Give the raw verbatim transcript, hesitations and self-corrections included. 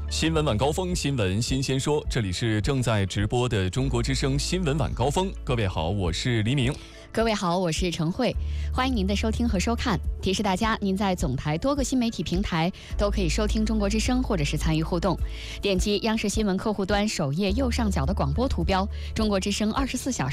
新闻晚高峰，新闻新鲜说，这里是正在直播的中国之声新闻晚高峰。各位好，我是黎明。 各位好，我是陈慧，欢迎您的收听和收看。提示大家，您在总台多个新媒体平台都可以收听中国之声，或者是参与互动。点击央视新闻客户端首页右上角的广播图标，中国之声二十四小时